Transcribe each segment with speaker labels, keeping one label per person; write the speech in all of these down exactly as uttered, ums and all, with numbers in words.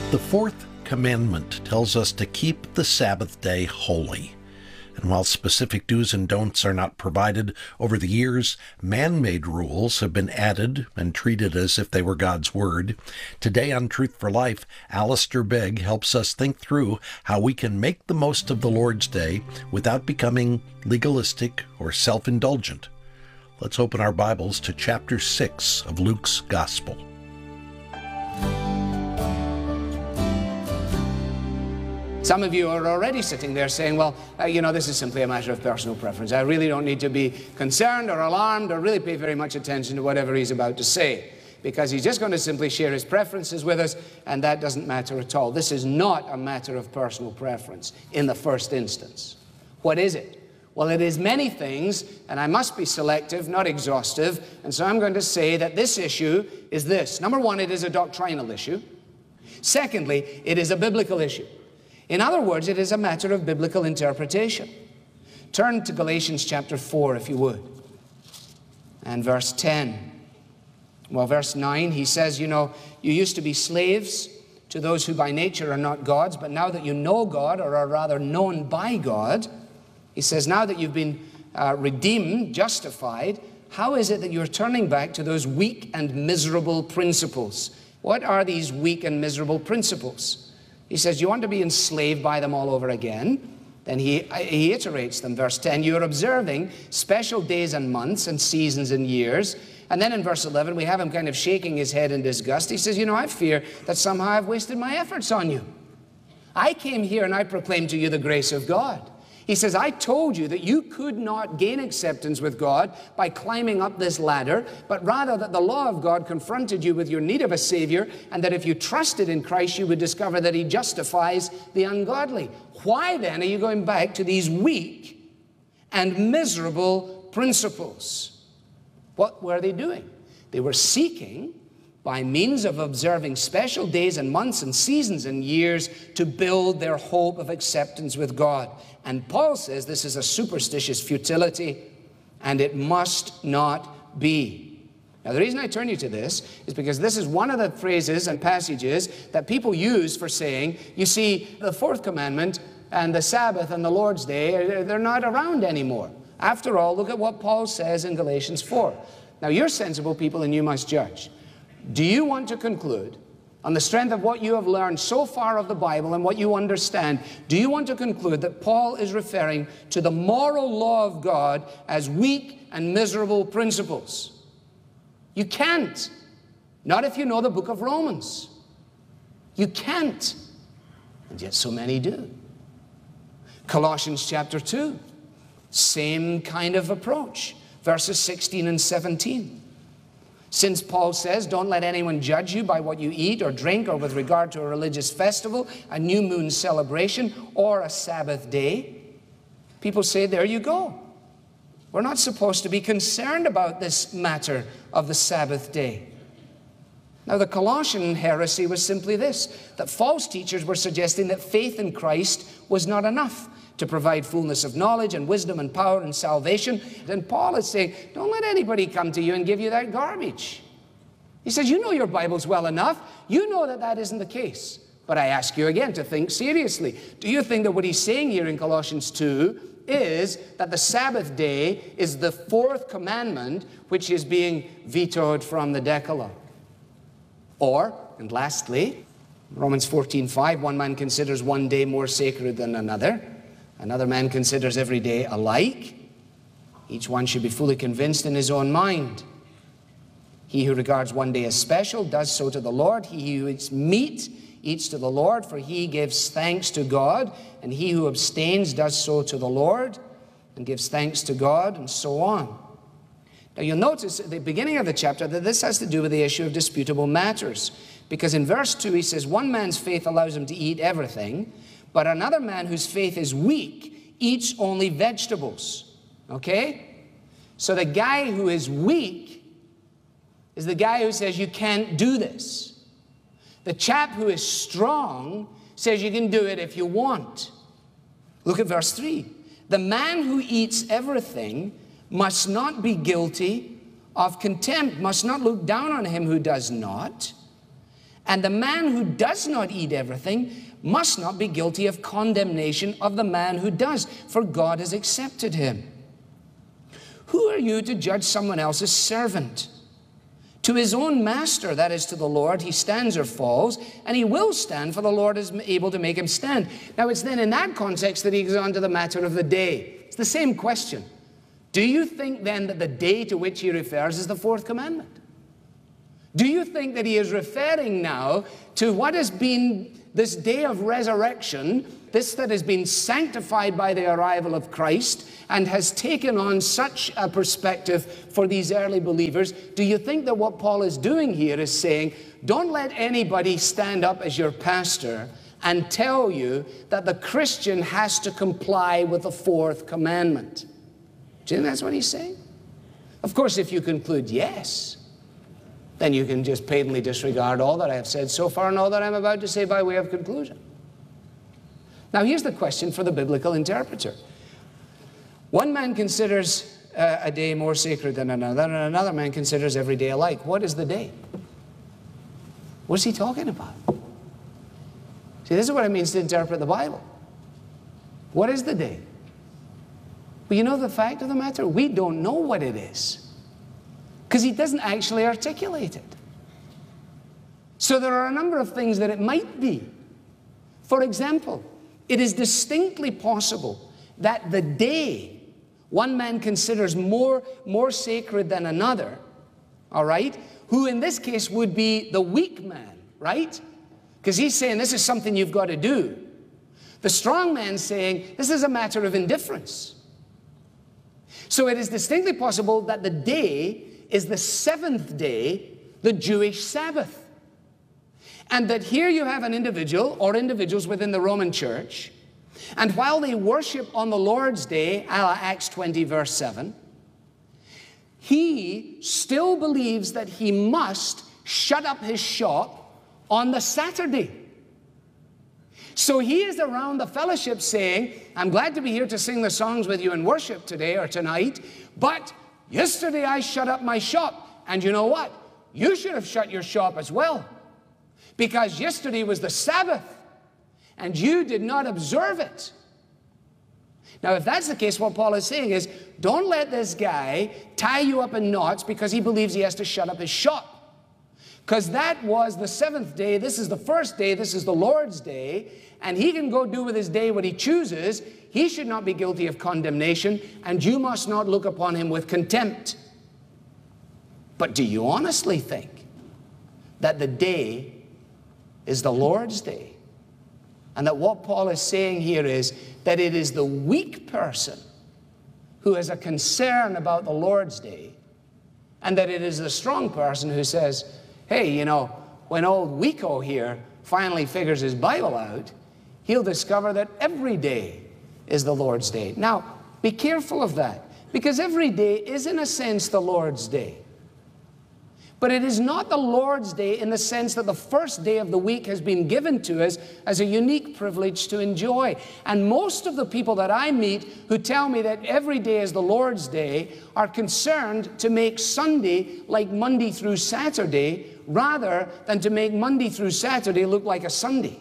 Speaker 1: The fourth commandment tells us to keep the Sabbath day holy. And while specific do's and don'ts are not provided, over the years, man-made rules have been added and treated as if they were God's word. Today on Truth for Life, Alistair Begg helps us think through how we can make the most of the Lord's Day without becoming legalistic or self-indulgent. Let's open our Bibles to chapter six of Luke's Gospel.
Speaker 2: Some of you are already sitting there saying, well, uh, you know, this is simply a matter of personal preference. I really don't need to be concerned or alarmed or really pay very much attention to whatever he's about to say, because he's just going to simply share his preferences with us, and that doesn't matter at all. This is not a matter of personal preference in the first instance. What is it? Well, it is many things, and I must be selective, not exhaustive, and so I'm going to say that this issue is this. Number one, it is a doctrinal issue. Secondly, it is a biblical issue. In other words, it is a matter of biblical interpretation. Turn to Galatians chapter four, if you would, and verse ten. Well, verse nine, he says, you know, you used to be slaves to those who by nature are not God's, but now that you know God, or are rather known by God, he says, now that you've been uh, redeemed, justified, how is it that you're turning back to those weak and miserable principles? What are these weak and miserable principles? He says, you want to be enslaved by them all over again? Then he, he iterates them. Verse ten, you're observing special days and months and seasons and years. And then in verse eleven, we have him kind of shaking his head in disgust. He says, you know, I fear that somehow I've wasted my efforts on you. I came here and I proclaimed to you the grace of God. He says, I told you that you could not gain acceptance with God by climbing up this ladder, but rather that the law of God confronted you with your need of a Savior, and that if you trusted in Christ, you would discover that He justifies the ungodly. Why then are you going back to these weak and miserable principles? What were they doing? They were seeking, by means of observing special days and months and seasons and years, to build their hope of acceptance with God. And Paul says this is a superstitious futility, and it must not be. Now, the reason I turn you to this is because this is one of the phrases and passages that people use for saying, you see, the fourth commandment and the Sabbath and the Lord's Day, they're not around anymore. After all, look at what Paul says in Galatians four. Now, you're sensible people and you must judge. Do you want to conclude, on the strength of what you have learned so far of the Bible and what you understand, do you want to conclude that Paul is referring to the moral law of God as weak and miserable principles? You can't. Not if you know the book of Romans. You can't. And yet so many do. Colossians chapter two, same kind of approach. Verses sixteen and seventeen. Since Paul says, don't let anyone judge you by what you eat or drink, or with regard to a religious festival, a new moon celebration, or a Sabbath day, people say, there you go. We're not supposed to be concerned about this matter of the Sabbath day. Now, the Colossian heresy was simply this, that false teachers were suggesting that faith in Christ was not enough to provide fullness of knowledge and wisdom and power and salvation. And Paul is saying, don't let anybody come to you and give you that garbage. He says, you know your Bibles well enough. You know that that isn't the case. But I ask you again to think seriously. Do you think that what he's saying here in Colossians two is that the Sabbath day is the fourth commandment which is being vetoed from the Decalogue? Or, and lastly, Romans fourteen five, one man considers one day more sacred than another. Another man considers every day alike. Each one should be fully convinced in his own mind. He who regards one day as special does so to the Lord. He who eats meat eats to the Lord, for he gives thanks to God. And he who abstains does so to the Lord and gives thanks to God, and so on. Now you'll notice at the beginning of the chapter that this has to do with the issue of disputable matters. Because in verse two he says, one man's faith allows him to eat everything, but another man whose faith is weak eats only vegetables. Okay? So the guy who is weak is the guy who says you can't do this. The chap who is strong says you can do it if you want. Look at verse three. The man who eats everything must not be guilty of contempt, must not look down on him who does not. And the man who does not eat everything must not be guilty of condemnation of the man who does, for God has accepted him. Who are you to judge someone else's servant? To his own master, that is to the Lord, he stands or falls, and he will stand, for the Lord is able to make him stand. Now it's then in that context that he goes on to the matter of the day. It's the same question. Do you think then that the day to which he refers is the fourth commandment? Do you think that he is referring now to what has been this day of resurrection, this that has been sanctified by the arrival of Christ and has taken on such a perspective for these early believers? Do you think that what Paul is doing here is saying, don't let anybody stand up as your pastor and tell you that the Christian has to comply with the fourth commandment? Do you think that's what he's saying? Of course, if you conclude yes, then you can just patently disregard all that I have said so far and all that I'm about to say by way of conclusion. Now, here's the question for the biblical interpreter. One man considers uh, a day more sacred than another, and another man considers every day alike. What is the day? What's he talking about? See, this is what it means to interpret the Bible. What is the day? Well, you know the fact of the matter? We don't know what it is, because he doesn't actually articulate it. So there are a number of things that it might be. For example, it is distinctly possible that the day one man considers more, more sacred than another, all right, who in this case would be the weak man, right? Because he's saying this is something you've got to do. The strong man saying this is a matter of indifference. So it is distinctly possible that the day is the seventh day, the Jewish Sabbath. And that here you have an individual or individuals within the Roman church, and while they worship on the Lord's day, a la Acts twenty verse seven, he still believes that he must shut up his shop on the Saturday. So he is around the fellowship saying, I'm glad to be here to sing the songs with you in worship today or tonight, but yesterday I shut up my shop. And you know what? You should have shut your shop as well, because yesterday was the Sabbath and you did not observe it. Now, if that's the case, what Paul is saying is, don't let this guy tie you up in knots because he believes he has to shut up his shop. Because that was the seventh day, this is the first day, this is the Lord's day, and he can go do with his day what he chooses. He should not be guilty of condemnation, and you must not look upon him with contempt. But do you honestly think that the day is the Lord's day? And that what Paul is saying here is that it is the weak person who has a concern about the Lord's day, and that it is the strong person who says, hey, you know, when old Weeko here finally figures his Bible out, he'll discover that every day is the Lord's day. Now, be careful of that, because every day is in a sense the Lord's day. But it is not the Lord's day in the sense that the first day of the week has been given to us as a unique privilege to enjoy. And most of the people that I meet who tell me that every day is the Lord's day are concerned to make Sunday like Monday through Saturday rather than to make Monday through Saturday look like a Sunday.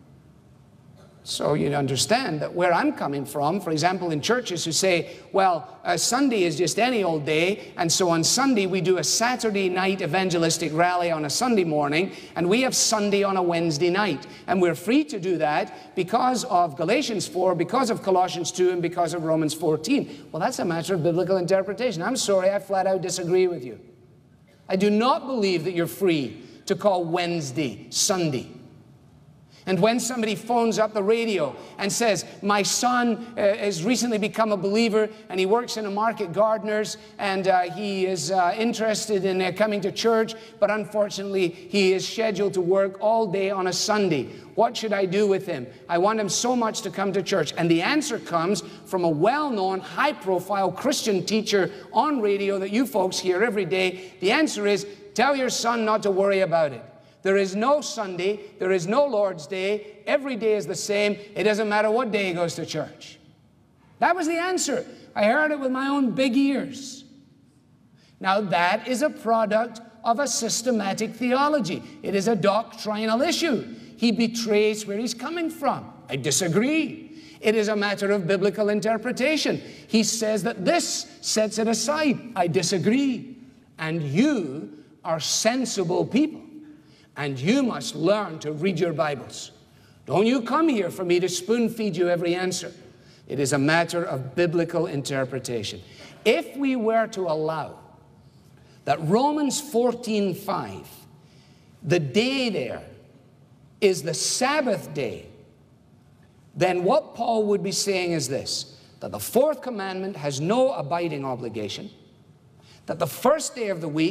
Speaker 2: So you understand that where I'm coming from, for example, in churches who say, well, uh, Sunday is just any old day, and so on Sunday we do a Saturday night evangelistic rally on a Sunday morning, and we have Sunday on a Wednesday night. And we're free to do that because of Galatians four, because of Colossians two, and because of Romans fourteen. Well, that's a matter of biblical interpretation. I'm sorry, I flat out disagree with you. I do not believe that you're free to call Wednesday Sunday. And when somebody phones up the radio and says, my son uh, has recently become a believer and he works in a market gardener's and uh, he is uh, interested in uh, coming to church, but unfortunately he is scheduled to work all day on a Sunday. What should I do with him? I want him so much to come to church. And the answer comes from a well-known, high-profile Christian teacher on radio that you folks hear every day. The answer is, tell your son not to worry about it. There is no Sunday, there is no Lord's Day, every day is the same, it doesn't matter what day he goes to church. That was the answer. I heard it with my own big ears. Now that is a product of a systematic theology. It is a doctrinal issue. He betrays where he's coming from. I disagree. It is a matter of biblical interpretation. He says that this sets it aside. I disagree. And you are sensible people, and you must learn to read your Bibles. Don't you come here for me to spoon-feed you every answer. It is a matter of biblical interpretation. If we were to allow that Romans fourteen five, the day there, is the Sabbath day, then what Paul would be saying is this, that the fourth commandment has no abiding obligation, that the first day of the week